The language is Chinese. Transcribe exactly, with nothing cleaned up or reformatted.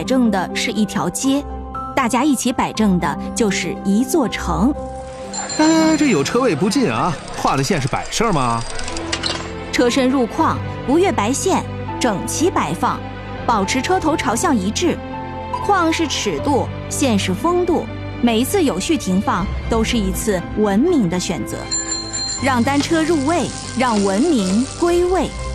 摆正的是一条街，大家一起摆正的就是一座城。 哎，这有车位不进啊，画的线是摆设吗？ 车身入框，不越白线，整齐摆放，保持车头朝向一致。框是尺度，线是风度，每一次有序停放都是一次文明的选择。让单车入位，让文明归位。